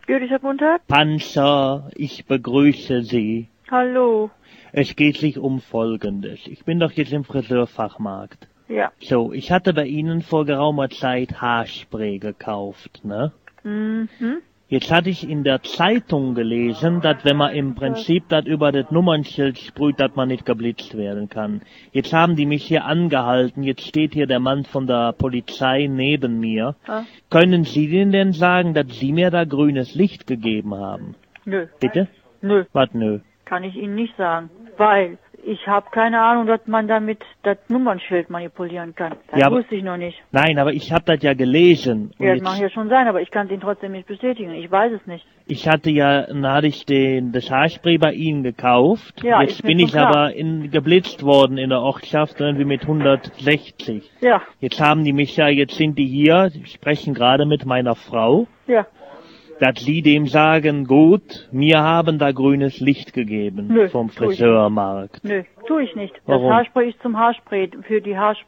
Jüdischer Mundart? Panzer, ich begrüße Sie. Hallo. Es geht sich um Folgendes. Ich bin doch jetzt im Friseurfachmarkt. Ja. So, ich hatte bei Ihnen vor geraumer Zeit Haarspray gekauft, ne? Mhm. Jetzt hatte ich in der Zeitung gelesen, dass wenn man im Prinzip das über das Nummernschild sprüht, dass man nicht geblitzt werden kann. Jetzt haben die mich hier angehalten, jetzt steht hier der Mann von der Polizei neben mir. Ja. Können Sie denn sagen, dass Sie mir da grünes Licht gegeben haben? Nö. Bitte? Nö. Was nö? Kann ich Ihnen nicht sagen. Weil ich habe keine Ahnung, dass man damit das Nummernschild manipulieren kann. Das Ja, aber- wusste ich noch nicht. Nein, aber ich habe das ja gelesen. Und Ja, das jetzt- mag ja schon sein, aber ich kann es Ihnen trotzdem nicht bestätigen. Ich weiß es nicht. Ich hatte ja, dann hatte ich das Haarspray bei Ihnen gekauft. Ja, Jetzt ist mir bin schon ich klar. aber geblitzt worden in der Ortschaft irgendwie mit 160. Ja, Jetzt haben die mich ja, jetzt sind die hier, die sprechen gerade mit meiner Frau, ja. dass sie dem sagen, gut, mir haben da grünes Licht gegeben Nö, vom tu ich Friseurmarkt. Nö, tue ich nicht. Warum? Das Haarspray ist zum Haarspray, für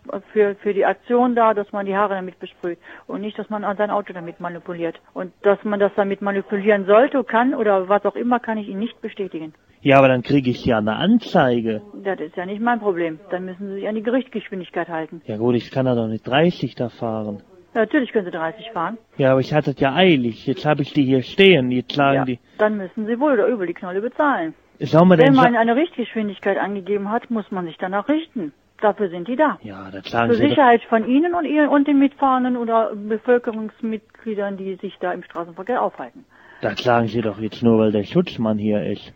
die Aktion da, dass man die Haare damit besprüht und nicht, dass man sein Auto damit manipuliert. Und dass man das damit manipulieren sollte, kann oder was auch immer, kann ich Ihnen nicht bestätigen. Ja, aber dann kriege ich ja eine Anzeige. Das ist ja nicht mein Problem. Dann müssen Sie sich an die Gerichtsgeschwindigkeit halten. Ja gut, ich kann da doch nicht 30 da fahren. Ja, natürlich können Sie 30 fahren. Ja, aber ich hatte es ja eilig. Jetzt habe ich die hier stehen. Jetzt sagen Ja, die, dann müssen Sie wohl oder übel die Knolle bezahlen. sollen wir Wenn denn man sa- eine Richtgeschwindigkeit angegeben hat, muss man sich danach richten. Dafür sind die da. Ja, das sagen Zur sie doch. Sicherheit von Ihnen und den Mitfahrenden oder Bevölkerungsmitgliedern, die sich da im Straßenverkehr aufhalten. Das sagen sie doch jetzt nur, weil der Schutzmann hier ist.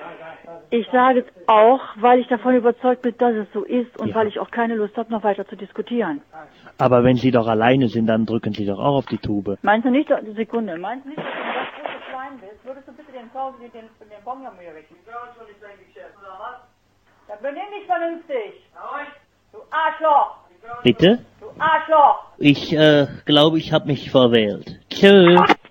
Ich sage es auch, weil ich davon überzeugt bin, dass es so ist und Ja. weil ich auch keine Lust habe, noch weiter zu diskutieren. Aber wenn sie doch alleine sind, dann drücken sie doch auch auf die Tube. Meinst du nicht, Sekunde, meinst du nicht, dass du das so klein bist? Würdest du bitte den Bonbon wieder weg? Ja, benimm dich vernünftig. Du Arschloch! Bitte? Du Arschloch! Ich glaube, ich habe mich verwählt. Tschüss.